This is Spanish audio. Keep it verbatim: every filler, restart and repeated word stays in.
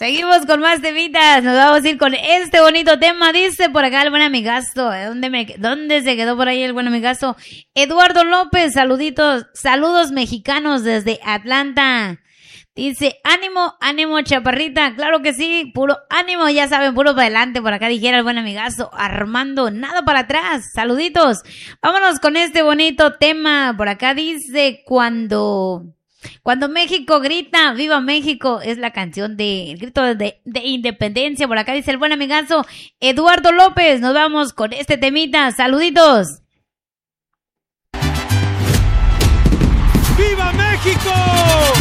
Seguimos con más temitas. Nos vamos a ir con este bonito tema. Dice por acá el buen amigazo. ¿Dónde, me, ¿Dónde se quedó por ahí el buen amigazo? Eduardo López, saluditos, saludos mexicanos desde Atlanta. Dice, ánimo, ánimo, chaparrita. Claro que sí, puro ánimo, ya saben, puro para adelante. Por acá dijera el buen amigazo Armando, nada para atrás. Saluditos. Vámonos con este bonito tema. Por acá dice, cuando... Cuando México grita, ¡viva México! Es la canción de el grito de, de independencia. Por acá dice el buen amigazo Eduardo López. Nos vamos con este temita. ¡Saluditos! ¡Viva México!